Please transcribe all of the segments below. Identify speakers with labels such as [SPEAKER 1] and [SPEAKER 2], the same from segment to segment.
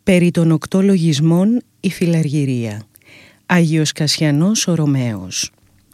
[SPEAKER 1] Περί των 8 λογισμών η φιλαργυρία. Άγιος Κασιανός ο Ρωμαίος.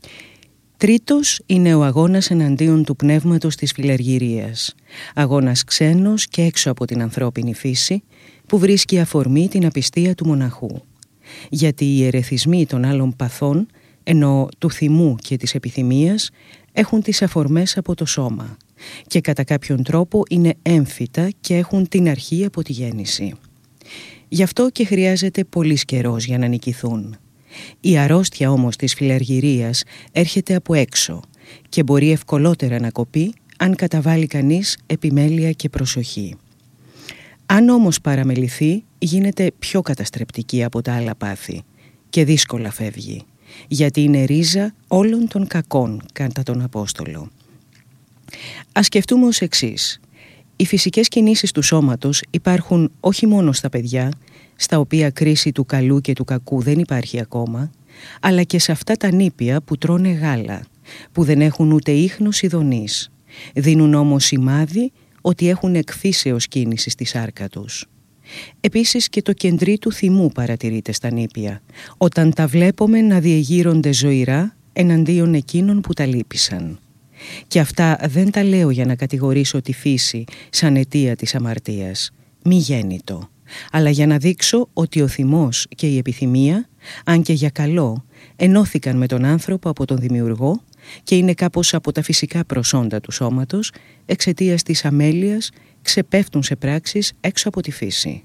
[SPEAKER 1] Τρίτος είναι ο αγώνας εναντίον του πνεύματος της φιλαργυρίας. Αγώνας ξένος και έξω από την ανθρώπινη φύση, που βρίσκει αφορμή την απιστία του μοναχού. Γιατί οι ερεθισμοί των άλλων παθών, ενώ του θυμού και της επιθυμίας, έχουν τις αφορμές από το σώμα και κατά κάποιον τρόπο είναι έμφυτα και έχουν την αρχή από τη γέννηση. Γι' αυτό και χρειάζεται πολύς καιρός για να νικηθούν. Η αρρώστια όμως της φιλαργυρίας έρχεται από έξω και μπορεί ευκολότερα να κοπεί αν καταβάλει κανείς επιμέλεια και προσοχή. Αν όμως παραμεληθεί, γίνεται πιο καταστρεπτική από τα άλλα πάθη και δύσκολα φεύγει, γιατί είναι ρίζα όλων των κακών κατά τον Απόστολο. Ας σκεφτούμε ως εξής. Οι φυσικές κινήσεις του σώματος υπάρχουν όχι μόνο στα παιδιά, στα οποία κρίση του καλού και του κακού δεν υπάρχει ακόμα, αλλά και σε αυτά τα νήπια που τρώνε γάλα, που δεν έχουν ούτε ίχνος ειδονής. Δίνουν όμως σημάδι ότι έχουν εκφύσεως κίνηση στη σάρκα τους. Επίσης και το κεντρί του θυμού παρατηρείται στα νήπια, όταν τα βλέπουμε να διεγείρονται ζωηρά εναντίον εκείνων που τα λύπησαν. Και αυτά δεν τα λέω για να κατηγορήσω τη φύση σαν αιτία της αμαρτίας, μη γέννητο, αλλά για να δείξω ότι ο θυμός και η επιθυμία, αν και για καλό, ενώθηκαν με τον άνθρωπο από τον Δημιουργό και είναι κάπως από τα φυσικά προσόντα του σώματος, εξαιτίας της αμέλειας ξεπέφτουν σε πράξεις έξω από τη φύση.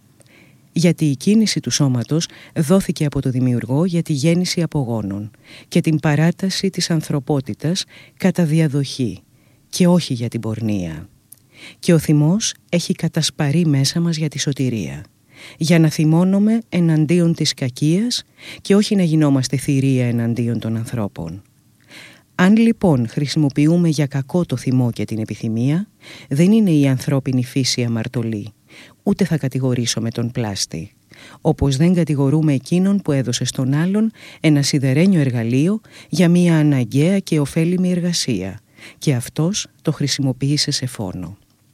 [SPEAKER 1] Γιατί η κίνηση του σώματος δόθηκε από το Δημιουργό για τη γέννηση απογόνων και την παράταση της ανθρωπότητας κατά διαδοχή και όχι για την πορνεία. Και ο θυμός έχει κατασπαρεί μέσα μας για τη σωτηρία, για να θυμώνουμε εναντίον της κακίας και όχι να γινόμαστε θηρία εναντίον των ανθρώπων. Αν λοιπόν χρησιμοποιούμε για κακό το θυμό και την επιθυμία, δεν είναι η ανθρώπινη φύση αμαρτωλή, ούτε θα κατηγορήσουμε τον πλάστη, όπως δεν κατηγορούμε εκείνον που έδωσε στον άλλον ένα σιδερένιο εργαλείο για μια αναγκαία και ωφέλιμη εργασία και αυτός το χρησιμοποίησε σε φόνο.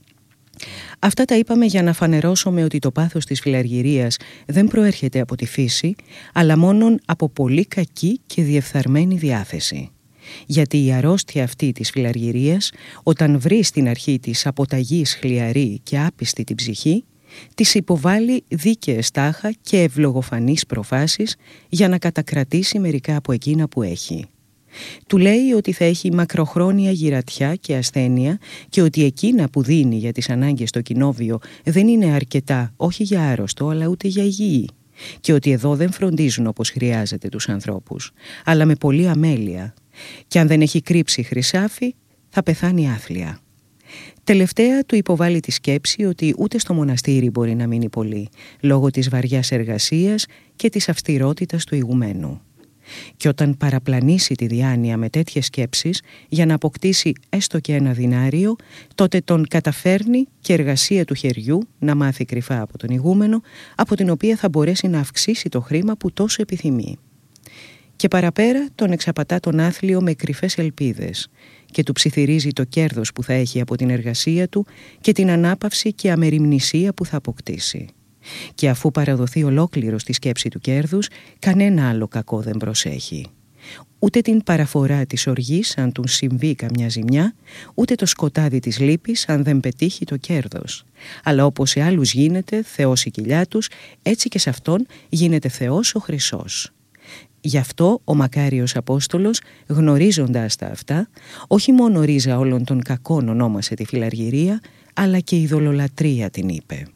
[SPEAKER 1] Αυτά τα είπαμε για να φανερώσουμε ότι το πάθος της φιλαργυρίας δεν προέρχεται από τη φύση, αλλά μόνον από πολύ κακή και διεφθαρμένη διάθεση. Γιατί η αρρώστια αυτή της φιλαργυρίας, όταν βρει στην αρχή της αποταγής χλιαρή και άπιστη την ψυχή, της υποβάλλει δίκαιες τάχα και ευλογοφανείς προφάσεις για να κατακρατήσει μερικά από εκείνα που έχει. Του λέει ότι θα έχει μακροχρόνια γυρατιά και ασθένεια και ότι εκείνα που δίνει για τις ανάγκες στο κοινόβιο δεν είναι αρκετά όχι για άρρωστο αλλά ούτε για υγιή και ότι εδώ δεν φροντίζουν όπως χρειάζεται τους ανθρώπους, αλλά με πολλή αμέλεια. Και αν δεν έχει κρύψει χρυσάφι, θα πεθάνει άθλια. Τελευταία του υποβάλλει τη σκέψη ότι ούτε στο μοναστήρι μπορεί να μείνει πολύ, λόγω της βαριάς εργασίας και της αυστηρότητας του ηγουμένου. Και όταν παραπλανήσει τη διάνοια με τέτοιες σκέψεις για να αποκτήσει έστω και ένα δινάριο, τότε τον καταφέρνει και εργασία του χεριού να μάθει κρυφά από τον ηγούμενο, από την οποία θα μπορέσει να αυξήσει το χρήμα που τόσο επιθυμεί. Και παραπέρα τον εξαπατά τον άθλιο με κρυφές ελπίδες και του ψιθυρίζει το κέρδος που θα έχει από την εργασία του και την ανάπαυση και αμεριμνησία που θα αποκτήσει. Και αφού παραδοθεί ολόκληρο στη σκέψη του κέρδους, κανένα άλλο κακό δεν προσέχει. Ούτε την παραφορά της οργής αν του συμβεί καμιά ζημιά, ούτε το σκοτάδι της λύπης αν δεν πετύχει το κέρδος. Αλλά όπως σε άλλους γίνεται Θεός η κοιλιά τους, έτσι και σε αυτόν γίνεται Θεός ο χρυσός. Γι' αυτό ο μακάριος Απόστολος, γνωρίζοντας τα αυτά, όχι μόνο ρίζα όλων των κακών ονόμασε τη φιλαργυρία, αλλά και ειδωλολατρία την είπε.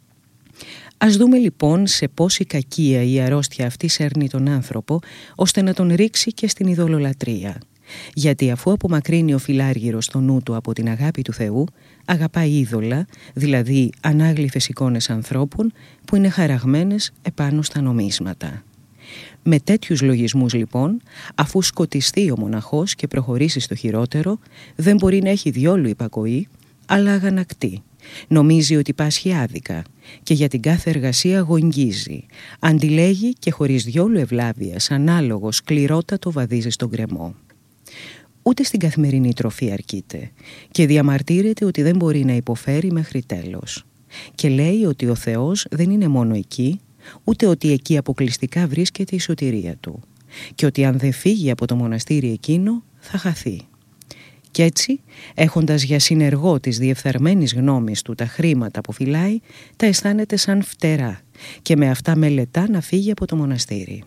[SPEAKER 1] Ας δούμε λοιπόν σε πόση κακία η αρρώστια αυτή σέρνει τον άνθρωπο, ώστε να τον ρίξει και στην ειδωλολατρία. Γιατί αφού απομακρύνει ο φιλάργυρος το νου του από την αγάπη του Θεού, αγαπάει είδωλα, δηλαδή ανάγλυφες εικόνες ανθρώπων που είναι χαραγμένες επάνω στα νομίσματα. Με τέτοιους λογισμούς λοιπόν, αφού σκοτιστεί ο μοναχός και προχωρήσει στο χειρότερο, δεν μπορεί να έχει διόλου υπακοή, αλλά αγανακτεί. Νομίζει ότι πάσχει άδικα και για την κάθε εργασία γογγίζει. Αντιλέγει και χωρίς διόλου ευλάβειας, ανάλογο σκληρότατο βαδίζει στον γκρεμό. Ούτε στην καθημερινή τροφή αρκείται και διαμαρτύρεται ότι δεν μπορεί να υποφέρει μέχρι τέλος. και λέει ότι ο Θεός δεν είναι μόνο εκεί, ούτε ότι εκεί αποκλειστικά βρίσκεται η σωτηρία του και ότι αν δεν φύγει από το μοναστήρι εκείνο θα χαθεί. Κι έτσι, έχοντας για συνεργό της διεφθαρμένης γνώμης του τα χρήματα που φυλάει, τα αισθάνεται σαν φτερά και με αυτά μελετά να φύγει από το μοναστήρι.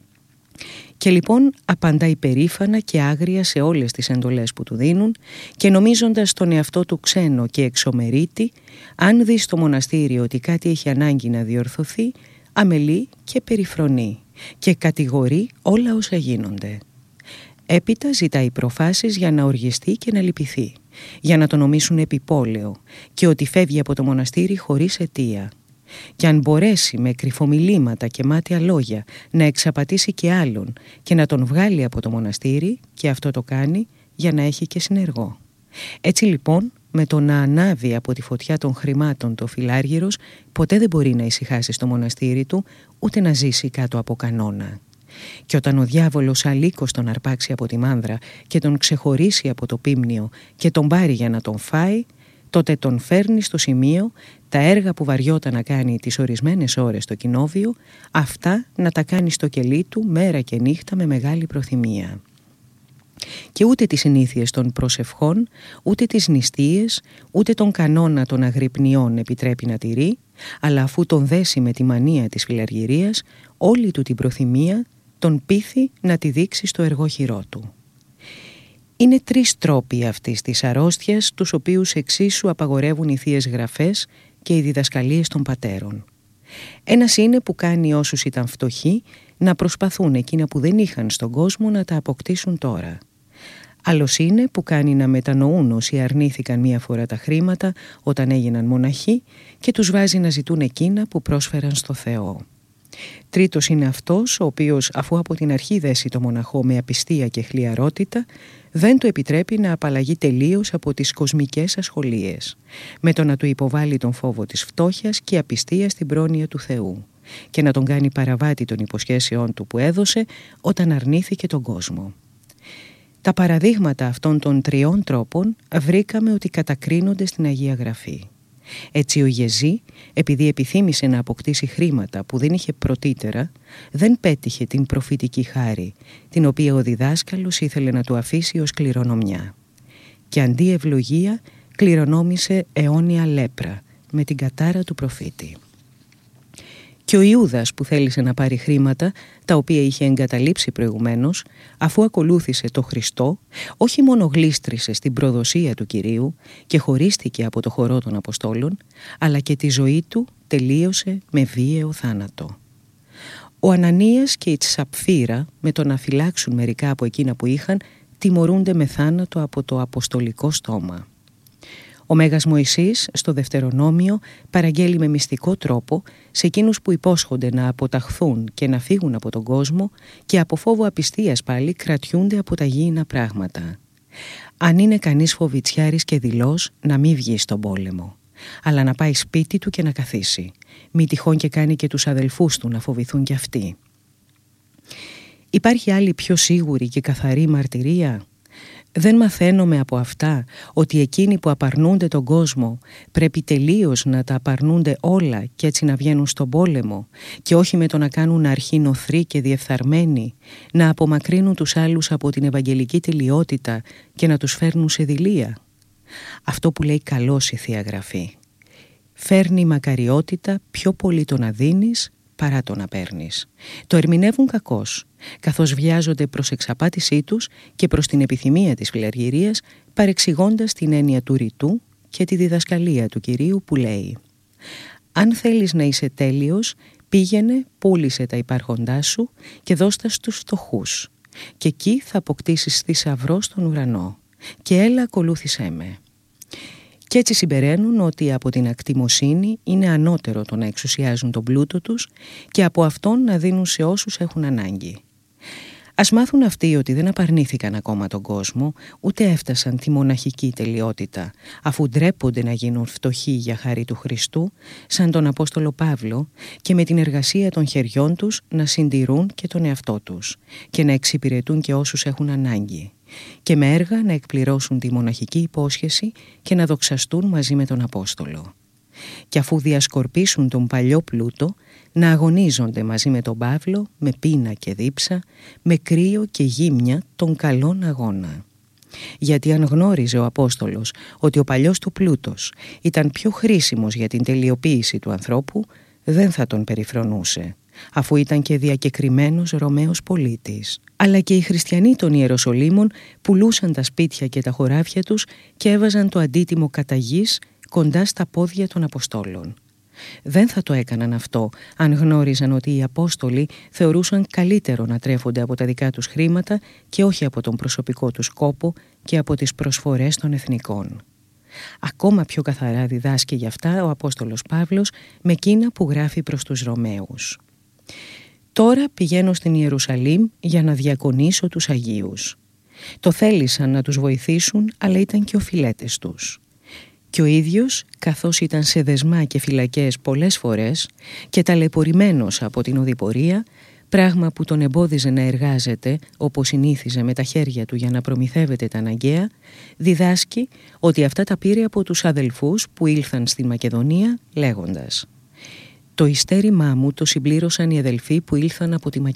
[SPEAKER 1] Και λοιπόν απαντά υπερήφανα και άγρια σε όλες τις εντολές που του δίνουν και νομίζοντας τον εαυτό του ξένο και εξομερίτη, αν δει στο μοναστήρι ότι κάτι έχει ανάγκη να διορθωθεί, αμελεί και περιφρονεί και κατηγορεί όλα όσα γίνονται. Έπειτα ζητάει προφάσεις για να οργιστεί και να λυπηθεί, για να το νομίσουν επιπόλαιο και ότι φεύγει από το μοναστήρι χωρίς αιτία. Και αν μπορέσει με κρυφομιλήματα και μάτια λόγια να εξαπατήσει και άλλον και να τον βγάλει από το μοναστήρι, και αυτό το κάνει για να έχει και συνεργό. Έτσι λοιπόν, με το να ανάβει από τη φωτιά των χρημάτων το φιλάργυρος, ποτέ δεν μπορεί να ησυχάσει στο μοναστήρι του, ούτε να ζήσει κάτω από κανόνα. Και όταν ο διάβολος αλίκως τον αρπάξει από τη μάνδρα και τον ξεχωρίσει από το πίμνιο και τον πάρει για να τον φάει, τότε τον φέρνει στο σημείο τα έργα που βαριόταν να κάνει τις ορισμένες ώρες στο κοινόβιο, αυτά να τα κάνει στο κελί του μέρα και νύχτα με μεγάλη προθυμία. Και ούτε τις συνήθειες των προσευχών, ούτε τις νηστείες, ούτε τον κανόνα των αγρυπνιών επιτρέπει να τηρεί, αλλά αφού τον δέσει με τη μανία της φιλαργυρίας, όλη του την προθυμία τον πείθει να τη δείξει στο εργόχειρό του. Είναι 3 τρόποι αυτής της αρρώστιας, τους οποίους εξίσου απαγορεύουν οι Θείες Γραφές και οι διδασκαλίες των πατέρων. Ένας είναι που κάνει όσους ήταν φτωχοί να προσπαθούν εκείνα που δεν είχαν στον κόσμο να τα αποκτήσουν τώρα. Άλλος είναι που κάνει να μετανοούν όσοι αρνήθηκαν μία φορά τα χρήματα όταν έγιναν μοναχοί και τους βάζει να ζητούν εκείνα που πρόσφεραν στο Θεό. Τρίτος είναι αυτός ο οποίος, αφού από την αρχή δέσει το μοναχό με απιστία και χλιαρότητα, δεν του επιτρέπει να απαλλαγεί τελείως από τις κοσμικές ασχολίες, με το να του υποβάλει τον φόβο της φτώχειας και απιστία στην πρόνοια του Θεού και να τον κάνει παραβάτη των υποσχέσεών του που έδωσε όταν αρνήθηκε τον κόσμο. Τα παραδείγματα αυτών των 3 τρόπων βρήκαμε ότι κατακρίνονται στην Αγία Γραφή. Έτσι ο Γεζή, επειδή επιθύμησε να αποκτήσει χρήματα που δεν είχε πρωτήτερα, δεν πέτυχε την προφητική χάρη, την οποία ο διδάσκαλος ήθελε να του αφήσει ως κληρονομιά. Και αντί ευλογία κληρονόμησε αιώνια λέπρα με την κατάρα του προφήτη. Και ο Ιούδας που θέλησε να πάρει χρήματα, τα οποία είχε εγκαταλείψει προηγουμένως, αφού ακολούθησε το Χριστό, όχι μόνο γλίστρισε στην προδοσία του Κυρίου και χωρίστηκε από το χορό των Αποστόλων, αλλά και τη ζωή του τελείωσε με βίαιο θάνατο. Ο Ανανίας και η Σαπφύρα, με το να φυλάξουν μερικά από εκείνα που είχαν, τιμωρούνται με θάνατο από το αποστολικό στόμα. Ο Μέγας Μωυσής στο Δευτερονόμιο παραγγέλει με μυστικό τρόπο σε εκείνους που υπόσχονται να αποταχθούν και να φύγουν από τον κόσμο και από φόβο απιστίας πάλι κρατιούνται από τα γήινα πράγματα. Αν είναι κανείς φοβητσιάρης και δειλός, να μην βγει στον πόλεμο, αλλά να πάει σπίτι του και να καθίσει. Μη τυχόν και κάνει και τους αδελφούς του να φοβηθούν κι αυτοί. Υπάρχει άλλη πιο σίγουρη και καθαρή μαρτυρία? Δεν μαθαίνουμε από αυτά ότι εκείνοι που απαρνούνται τον κόσμο πρέπει τελείως να τα απαρνούνται όλα και έτσι να βγαίνουν στον πόλεμο και όχι με το να κάνουν αρχή νοθροί και διεφθαρμένοι, να απομακρύνουν τους άλλους από την ευαγγελική τελειότητα και να τους φέρνουν σε δειλία? Αυτό που λέει καλώς η Θεία Γραφή. Φέρνει μακαριότητα πιο πολύ το να δίνεις παρά το να παίρνεις. Το ερμηνεύουν κακώς, καθώς βιάζονται προς εξαπάτησή τους και προς την επιθυμία της φιλαργυρίας, παρεξηγώντας την έννοια του ρητού και τη διδασκαλία του Κυρίου που λέει: «Αν θέλεις να είσαι τέλειος, πήγαινε, πούλησε τα υπάρχοντά σου και δώστα στους φτωχούς, και εκεί θα αποκτήσεις θησαυρό στον ουρανό, και έλα ακολούθησέ με». Και έτσι συμπεραίνουν ότι από την ακτιμοσύνη είναι ανώτερο το να εξουσιάζουν τον πλούτο τους και από αυτόν να δίνουν σε όσους έχουν ανάγκη. Ας μάθουν αυτοί ότι δεν απαρνήθηκαν ακόμα τον κόσμο, ούτε έφτασαν τη μοναχική τελειότητα, αφού ντρέπονται να γίνουν φτωχοί για χάρη του Χριστού, σαν τον Απόστολο Παύλο, και με την εργασία των χεριών τους να συντηρούν και τον εαυτό τους και να εξυπηρετούν και όσους έχουν ανάγκη, και με έργα να εκπληρώσουν τη μοναχική υπόσχεση και να δοξαστούν μαζί με τον Απόστολο. και αφού διασκορπίσουν τον παλιό πλούτο, να αγωνίζονται μαζί με τον Παύλο, με πείνα και δίψα, με κρύο και γύμνια τον καλόν αγώνα. Γιατί αν γνώριζε ο Απόστολος ότι ο παλιός του πλούτος ήταν πιο χρήσιμος για την τελειοποίηση του ανθρώπου, δεν θα τον περιφρονούσε, αφού ήταν και διακεκριμένος Ρωμαίος πολίτης. Αλλά και οι χριστιανοί των Ιεροσολύμων πουλούσαν τα σπίτια και τα χωράφια τους και έβαζαν το αντίτιμο κατά γης κοντά στα πόδια των Αποστόλων. Δεν θα το έκαναν αυτό αν γνώριζαν ότι οι Απόστολοι θεωρούσαν καλύτερο να τρέφονται από τα δικά τους χρήματα και όχι από τον προσωπικό τους κόπο και από τις προσφορές των εθνικών. Ακόμα πιο καθαρά διδάσκει γι' αυτά ο Απόστολος Παύλος με εκείνα που γράφει προς τους Ρωμαίους. «Τώρα πηγαίνω στην Ιερουσαλήμ για να διακονήσω τους Αγίους». Το θέλησαν να τους βοηθήσουν, αλλά ήταν και οφειλέτες τους. Και ο ίδιος, καθώς ήταν σε δεσμά και φυλακές πολλές φορές και ταλαιπωρημένος από την οδηπορία, πράγμα που τον εμπόδιζε να εργάζεται όπως συνήθιζε με τα χέρια του για να προμηθεύεται τα αναγκαία, διδάσκει ότι αυτά τα πήρε από τους αδελφούς που ήλθαν στη Μακεδονία λέγοντας: «Το ειστέρημά μου το συμπλήρωσαν οι αδελφοί που ήλθαν από τη Μακεδονία».